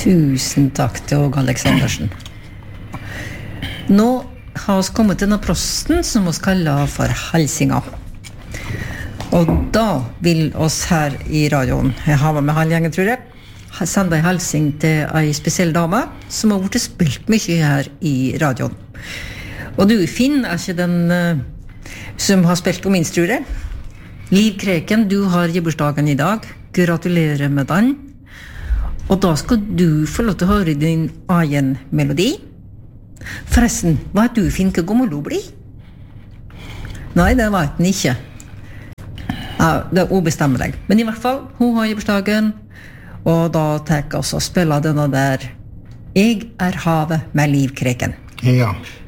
Tusen takk til Åge Aleksandersen. Nå har vi kommet til denne prosten som vi kaller for Halsinga. Og da vil oss her i radioen, jeg har med halvgjengen, tror jeg, sende en halsing til en spesiell dame som har vært spilt mye her i radioen. Og du, Finn, ikke den som har spilt om minst, tror jeg. Liv Kreken, du har gebursdagen i dag. Gratulerer med den. Og da skal du få lov til å høre din egen melodi. Forresten, hva du, Finn, hva gammel du blir? Nei, det vet den ikke. Ja, det ubestemmer deg. Men i hvert fall, hun har gebursdagen, og da tar jeg oss og spiller denne der «Jeg havet med Liv Kreken». Ja.